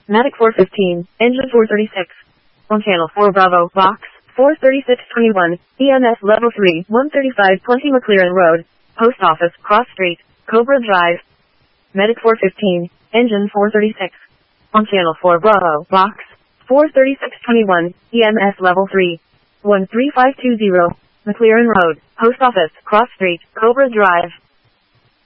Matic 415, engine 436. On channel 4 Bravo, box 43621, EMS level 3, 135 20 McLaren Road, Post Office, Cross Street, Cobra Drive. Medic 415, engine 436. On channel 4 Bravo, box 43621, EMS level 3, 13520, McLaren Road, Post Office, Cross Street, Cobra Drive.